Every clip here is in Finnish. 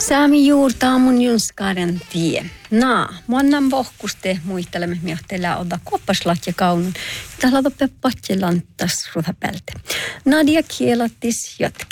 Saami juurtaa mun junskaaren tie. Muannan vohkuste muistelemme miohteella olla kuoppaslat ja kaunun. Tällä toppe patjelantas ruuhapälte. Nadia kielattis jatke.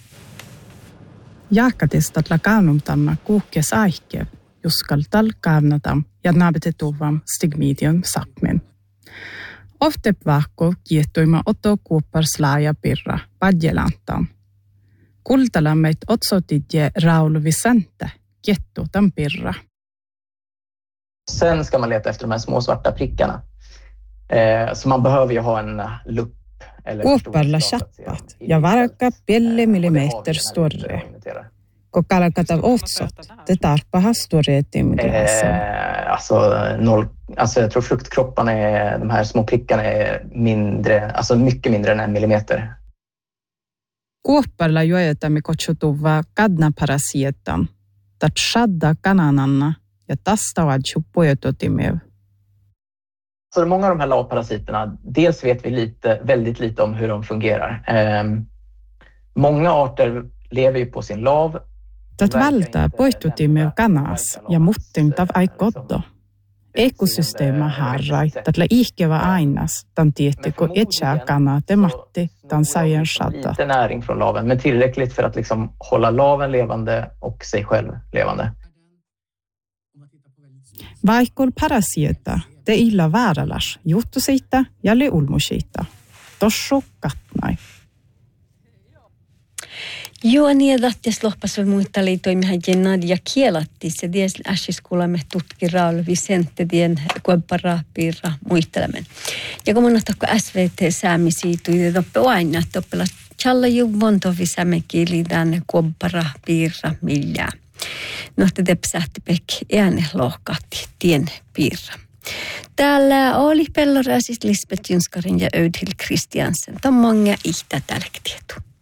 Jaakatistat kaunumtanna kuukkes aihkev, juskaltal kaarnatam ja naabetetuvam stigmidium sapmen. Ofte vahko kiehtoima otto kuopparslaaja pirra padjelantam. Kultalammet otsotidje Raul Vicente, gettotan pirra. Sen ska man leta efter de här små svarta prickarna. Så man behöver ju ha en lupp. Kuopparla chappat ja varka pelle millimeter större. Kun kalkataan otsot, det tarpaa storreettimidlässä. Alltså jag tror fruktkropparna är, de här små prickarna är mindre, alltså mycket mindre än 1 millimeter. Kuopparla joetamme kutsutuva kadnaparasietan, tat shadda kanananna ja tastavadju poetotimev. Så många av de här lavparasiterna, dels vet vi väldigt lite om hur de fungerar. Många arter lever ju på sin lav. Tat valtaa poetotimev kanas ja muttimtav aikoddo. Ekosysteema harrai, tatla ihkeva ainas, tan tiettikö etsää kanaa tematti, tan sajen shadda. Lite näring från laven, men tillräckligt för att liksom hålla laven levande och sig själv levande. Vaikkol parasieta, te illa väärälas, juttu siitä ja le ulmu siitä. Tossu katnai. Joo, niin datjas lohpas vel muita liitoimihan Nadia kielattis ja ties äsiskuulamme tutki Raul Vicente dien kuopparapiirra muistelemen. Ja kun monotako SVT säämi siitui, että toppe aina, että oppelas challa ju vontovi sämeki liitään kuopparapiirra millään. Nohte tepsähti pek ääne lohkahti tien piirra. Täällä oli pelloräsis Lisbeth Junskarin ja Ödhild Kristiansen. Tämä on monga ihtä tälläkin tietu.